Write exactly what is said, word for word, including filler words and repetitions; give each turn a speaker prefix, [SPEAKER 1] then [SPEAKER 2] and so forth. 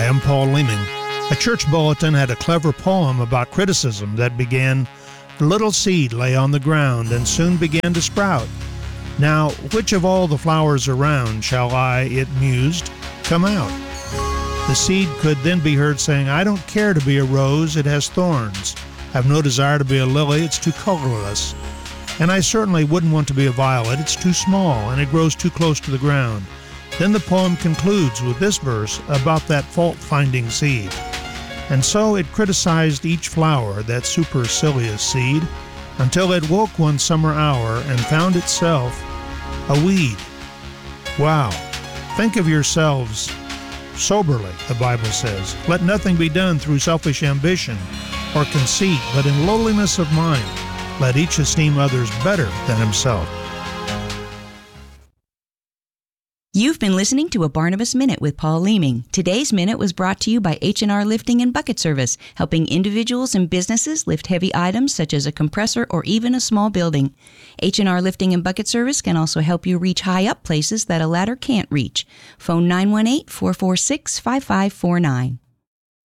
[SPEAKER 1] am Paul Leeming. A church bulletin had a clever poem about criticism that began, "The little seed lay on the ground and soon began to sprout. Now, which of all the flowers around shall I, it mused, come out?" The seed could then be heard saying, "I don't care to be a rose, it has thorns. I have no desire to be a lily, it's too colorless. And I certainly wouldn't want to be a violet, it's too small and it grows too close to the ground." Then the poem concludes with this verse about that fault-finding seed. And so it criticized each flower, that supercilious seed, until it woke one summer hour and found itself a weed. Wow. Think of yourselves soberly, the Bible says. Let nothing be done through selfish ambition or conceit, but in lowliness of mind, let each esteem others better than himself.
[SPEAKER 2] You've been listening to a Barnabas Minute with Paul Leeming. Today's Minute was brought to you by H and R Lifting and Bucket Service, helping individuals and businesses lift heavy items such as a compressor or even a small building. H and R Lifting and Bucket Service can also help you reach high up places that a ladder can't reach. Phone nine one eight, four four six, five five four nine.